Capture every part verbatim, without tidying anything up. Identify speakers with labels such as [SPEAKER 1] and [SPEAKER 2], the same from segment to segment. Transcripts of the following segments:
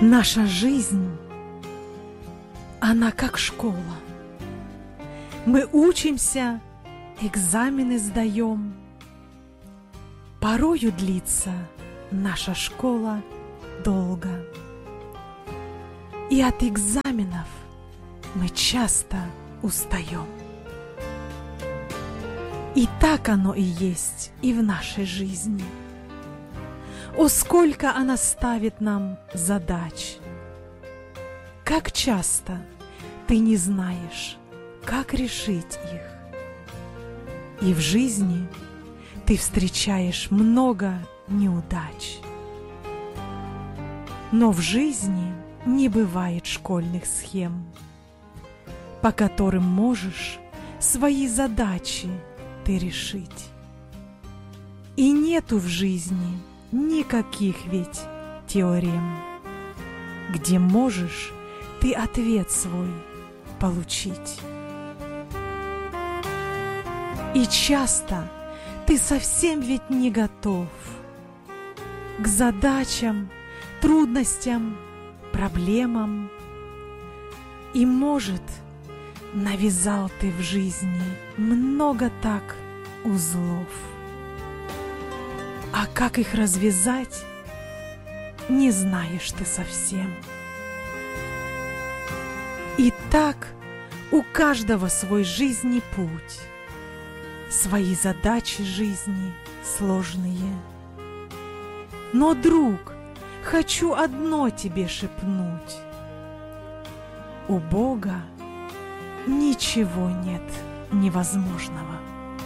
[SPEAKER 1] Наша жизнь, она как школа. Мы учимся, экзамены сдаем. Порою длится наша школа долго. И от экзаменов мы часто устаем. И так оно и есть и в нашей жизни. О, сколько она ставит нам задач! Как часто ты не знаешь, как решить их. И в жизни ты встречаешь много неудач. Но в жизни не бывает школьных схем, по которым можешь свои задачи ты решить. И нету в жизни никаких ведь теорем, где можешь ты ответ свой получить. И часто ты совсем ведь не готов к задачам, трудностям, проблемам. И, может, навязал ты в жизни много так узлов. А как их развязать, не знаешь ты совсем. И так у каждого свой жизни путь, свои задачи жизни сложные. Но, друг, хочу одно тебе шепнуть: у Бога ничего нет невозможного.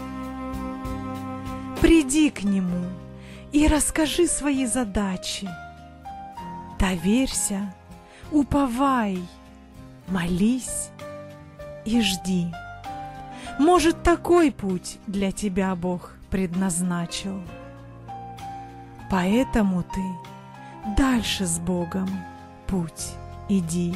[SPEAKER 1] Приди к Нему и расскажи свои задачи. Доверься, уповай, молись и жди. Может, такой путь для тебя Бог предназначил. Поэтому ты дальше с Богом путь иди.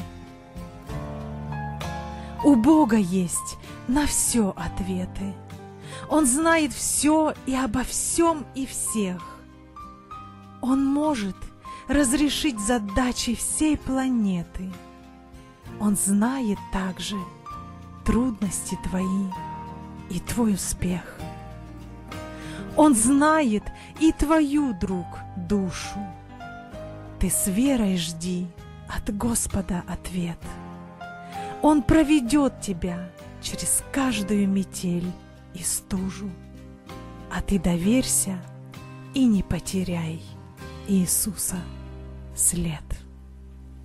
[SPEAKER 1] У Бога есть на все ответы. Он знает все и обо всем и всех. Он может разрешить задачи всей планеты. Он знает также трудности твои и твой успех. Он знает и твою, друг, душу. Ты с верой жди от Господа ответ. Он проведет тебя через каждую метель и стужу. А ты доверься и не потеряй Иисуса след.